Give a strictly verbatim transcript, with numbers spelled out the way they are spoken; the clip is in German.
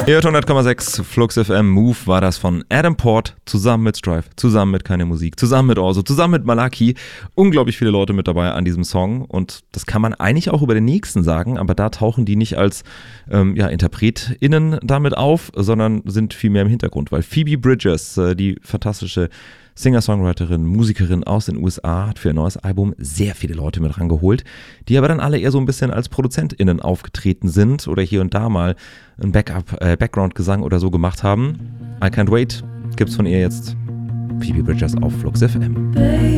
Ihr hört hundert Komma sechs Flux F M. Move war das von Adam Port zusammen mit Strive, zusammen mit Keine Musik, zusammen mit Orso, zusammen mit Malaki. Unglaublich viele Leute mit dabei an diesem Song und das kann man eigentlich auch über den nächsten sagen, aber da tauchen die nicht als ähm, ja, InterpretInnen damit auf, sondern sind viel mehr im Hintergrund, weil Phoebe Bridgers, äh, die fantastische Singer-Songwriterin, Musikerin aus den U S A, hat für ihr neues Album sehr viele Leute mit rangeholt, die aber dann alle eher so ein bisschen als ProduzentInnen aufgetreten sind oder hier und da mal ein Backup, äh, Background-Gesang oder so gemacht haben. I Can't Wait gibt's von ihr jetzt. Phoebe Bridgers auf Flux F M.